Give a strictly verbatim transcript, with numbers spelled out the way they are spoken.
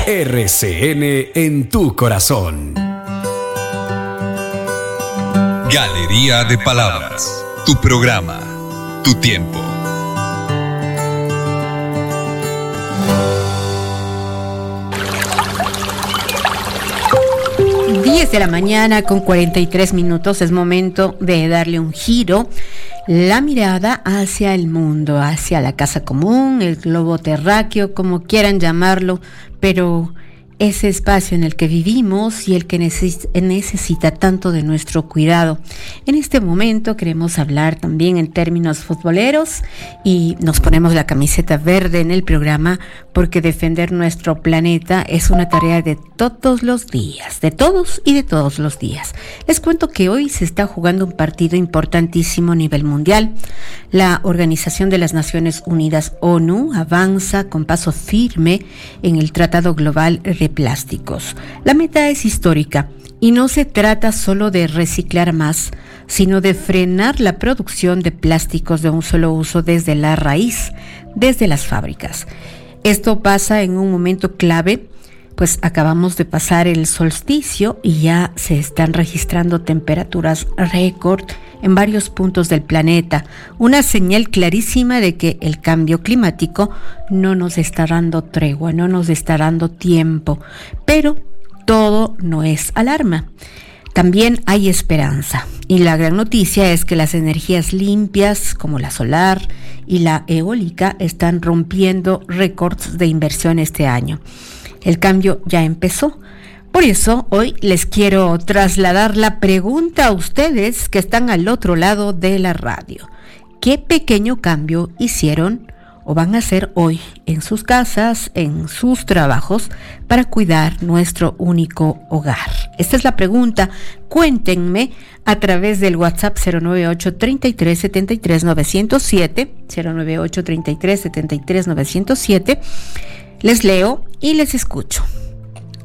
R C N en tu corazón. Galería de Palabras, tu programa, tu tiempo. diez de la mañana con cuarenta y tres minutos, es momento de darle un giro, la mirada hacia el mundo, hacia la casa común, el globo terráqueo, como quieran llamarlo, pero ese espacio en el que vivimos y el que neces- necesita tanto de nuestro cuidado. En este momento queremos hablar también en términos futboleros y nos ponemos la camiseta verde en el programa porque defender nuestro planeta es una tarea de todos los días, de todos y de todos los días. Les cuento que hoy se está jugando un partido importantísimo a nivel mundial. La Organización de las Naciones Unidas, ONU, avanza con paso firme en el Tratado Global de Plásticos. La meta es histórica y no se trata solo de reciclar más, sino de frenar la producción de plásticos de un solo uso desde la raíz, desde las fábricas. Esto pasa en un momento clave, pues acabamos de pasar el solsticio y ya se están registrando temperaturas récord en varios puntos del planeta, una señal clarísima de que el cambio climático no nos está dando tregua, no nos está dando tiempo, pero todo no es alarma. También hay esperanza y la gran noticia es que las energías limpias como la solar y la eólica están rompiendo récords de inversión este año. El cambio ya empezó. Por eso hoy les quiero trasladar la pregunta a ustedes que están al otro lado de la radio. ¿Qué pequeño cambio hicieron o van a hacer hoy en sus casas, en sus trabajos, para cuidar nuestro único hogar? Esta es la pregunta. Cuéntenme a través del WhatsApp cero nueve ocho, treinta y tres, setenta y tres, novecientos siete, cero nueve ocho, treinta y tres, setenta y tres, novecientos siete. Les leo y les escucho.